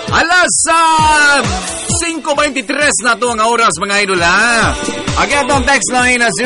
Alas 5:23 na ito ang oras, mga idol, ha? Again, itong text line na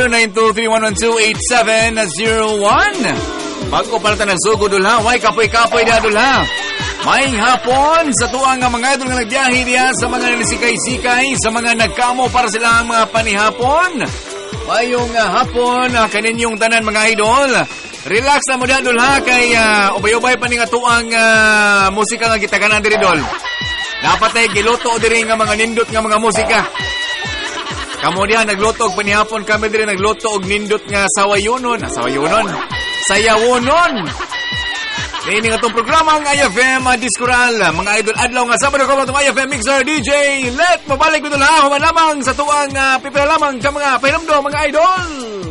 0923-112-8701. Pagkupalatan ng sugo, dul, ha? Way kapoy-kapoy na, dul, ha? Maing hapon sa tuwang mga idol nga nagbiyahe diya, sa mga nanisikay-sikay, sa mga nagkamo para sila ang mga panihapon. Mayong hapon, kaninyong tanan, mga idol. Relax na mo dyan, dul, ha? Kay ubay-ubay pa nga tuwang musika nga gitaganan diri, dul. Dapat ay giluto diri nga mga nindot nga mga musika. Kamo diyan nagluto og panihapon, kami diri nagluto og nindot nga sawayonon. Sayawonon. Ini nga itong programa ang IFM Diskural. Mga idol, adlaw nga Sabado ko itong IFM Mixer DJ. Let mabalik ko na human lamang sa tuwang pipila lamang sa mga pahiramdo, mga idol.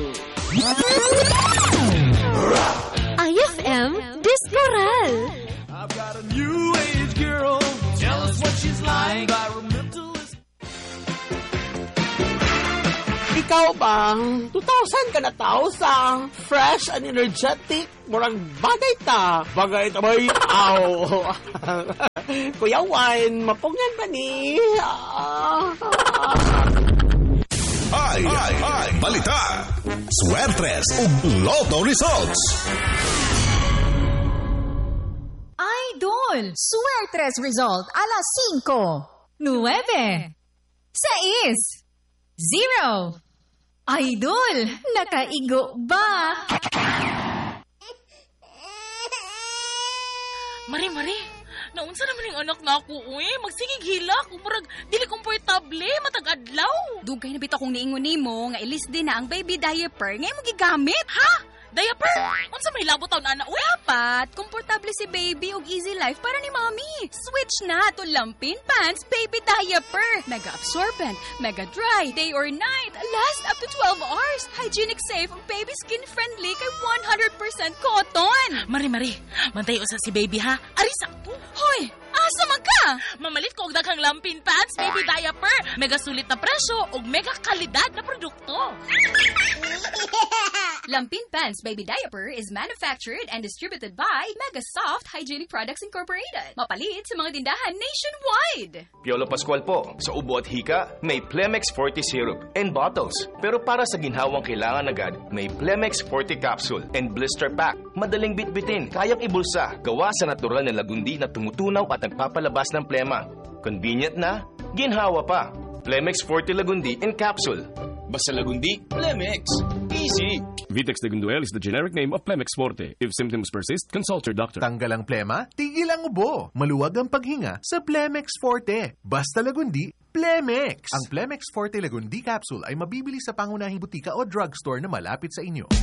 IFM Diskural. I've got a new age girl. Tell us what she's like. Ikaw bang 2,000 ka na tao sa fresh and energetic, murang bagay ta bay, aw. Kuya Wine, mapugnan ba ni? Ay, balita, swertres ug lotto results. Idol, suertres result alas 5, 9, 6, 0. Idol, nakaigo ba? Mari, naunsa naman yung anak na ako, magsigig hilak, umurag, dili komportable, matag-adlaw. Dugay na bitaw kong niingon nimo nga ilis din na ang baby diaper nga mo gigamit. Ha? Diaper? Unsa may labot taon ana? Dapat, komportable si baby og easy life para ni mommy. Switch na to Lampin Pants Baby Diaper. Mega absorbent, mega dry, day or night, last up to 12 hours. Hygienic safe, baby skin friendly kay 100% cotton. Mari, mantay usa si baby, ha? Ari sakto. Hoy, asa man ka? Mamalit ko og daghang Lampin Pants Baby Diaper. Mega sulit na presyo ug mega kalidad na produkto. Lampin Pants Baby Diaper is manufactured and distributed by Mega Soft Hygienic Products Incorporated. Mapalit sa mga tindahan nationwide. Piolo Pascual po. Sa ubo at hika, may Plemex Forte Syrup and bottles. Pero para sa ginhawang kailangan agad, may Plemex Forte Capsule and Blister Pack. Madaling bitbitin, kayang ibulsa, gawa sa natural na lagundi na tumutunaw at nagpapalabas ng plema. Convenient na, ginhawa pa. Plemex Forte Lagundi in Capsule. Basta Lagundi, Plemex. Easy. Vitex Lagunduel is the generic name of Plemex Forte. If symptoms persist, consult your doctor. Tanggal ang plema, tigil ang ubo. Maluwag ang paghinga sa Plemex Forte. Basta Lagundi, Plemex. Ang Plemex Forte Lagundi Capsule ay mabibili sa pangunahing butika o drugstore na malapit sa inyo.